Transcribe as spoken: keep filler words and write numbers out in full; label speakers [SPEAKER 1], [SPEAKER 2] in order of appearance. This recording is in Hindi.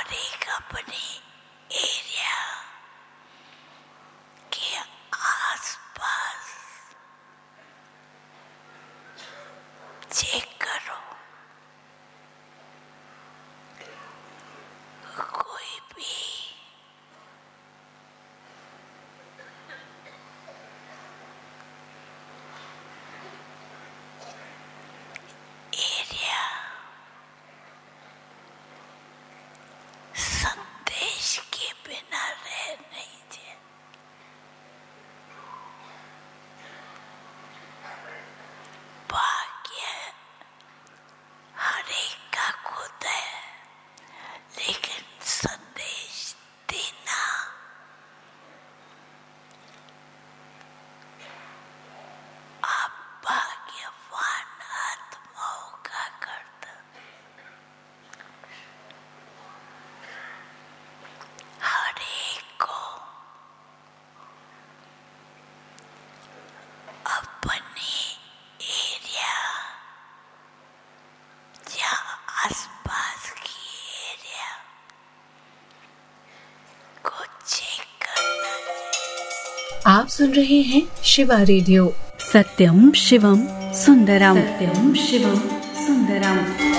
[SPEAKER 1] हर एक अपने एरिया के आसपास चेक करो, कोई भी एरिया संदेश के बिना रह नहीं जाए। भाग्य हर एक का खुद है, लेकिन संदेश देना आप भाग्यवान आत्माओं का कर्तव्य। हर एक को अपने एरिया या आसपास की एरिया को चेक करना चाहिए।
[SPEAKER 2] आप सुन रहे हैं शिवा रेडियो।
[SPEAKER 3] सत्यम शिवम सुंदरम। सत्यम शिवम सुंदरम।